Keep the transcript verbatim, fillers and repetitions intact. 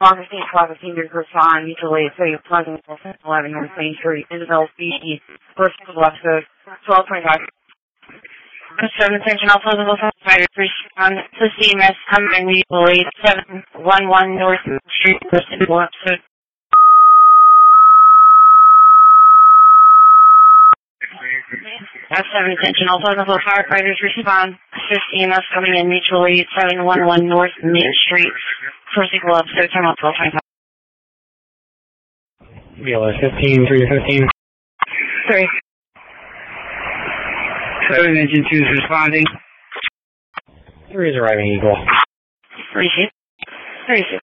Block fifteen, block fifteen, your respond, mutual aid, so you're Plaza eleven North Main Street, Isabel Speed, first left code, twelve twenty-five. seven section Alpha Level five respond to C M S coming mutual aid seven one one North Street, first left code. F seven attention, all Pleasantville firefighters respond. C M S coming in mutual aid seven one one North Main Street, first equal up, so time out twelve twenty-five. B L S fifteen, three to fifteen. Three. Seven engine two is responding. Three is arriving equal. Receive. Receive.